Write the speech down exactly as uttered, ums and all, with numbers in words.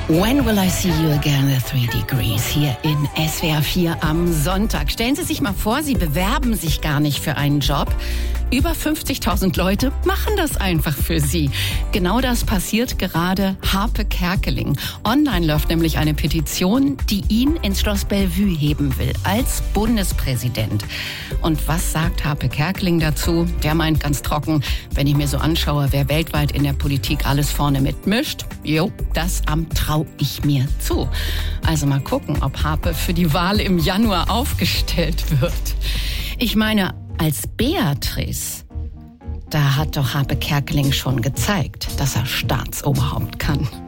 When Will I See You Again, The Three Degrees, hier in S W R vier am Sonntag. Stellen Sie sich mal vor, Sie bewerben sich gar nicht für einen Job. Über fünfzigtausend Leute machen das einfach für Sie. Genau das passiert gerade Harpe Kerkeling. Online läuft nämlich eine Petition, die ihn ins Schloss Bellevue heben will, als Bundespräsident. Und was sagt Harpe Kerkeling dazu? Der meint ganz trocken, wenn ich mir so anschaue, wer weltweit in der Politik alles vorne mitmischt, jo, das Amt traue ich mir zu. Also mal gucken, ob Harpe für die Wahl im Januar aufgestellt wird. Ich meine, als Beatrice, da hat doch Harpe Kerkeling schon gezeigt, dass er Staatsoberhaupt kann.